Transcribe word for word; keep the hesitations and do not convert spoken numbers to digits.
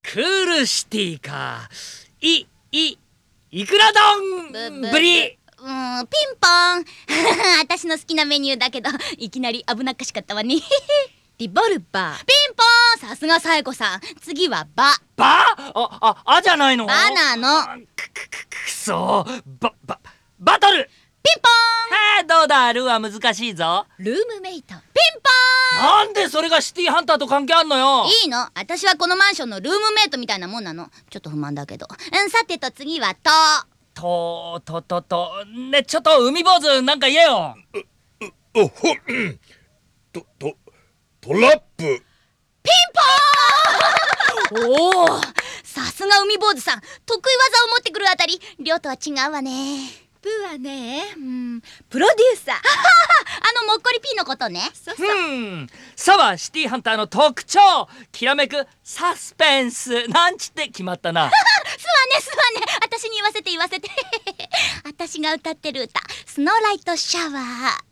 クールシティか。い、い、いくら丼ぶり。 うーん、ピンポン私の好きなメニューだけど、いきなり危なっかしかったわねリボルバー。 ピンポーン、さすがサエコさん。次はバ。 バあ、あ、あじゃないの。 バなの。 くくくくそバ、バ、バトル。 ピンポはあ、どうだ、ルーは難しいぞ。 ルームメイト。 ーン、ピンポなんでそれがシティハンターと関係あんのよ。 ーン。いいの、私はこのマンションのルームメイトみたいなもんなの。ちょっと不満だけど。うん、さてと次はと。 と、と、と、と、ね、ちょっと海坊主なんか言えよ。 おほととトラップ。 おお、さすが海坊主さん。得意技を持ってくるあたり、亮とは違うわね。 プーはね、うん、プロデューサー。 あのもっこりピーのことね。 そうそう。 うんさはシティハンターの特徴、きらめくサスペンスなんちって決まったな。 すわねすわね、私に言わせて言わせて私が歌ってる歌、スノーライトシャワー。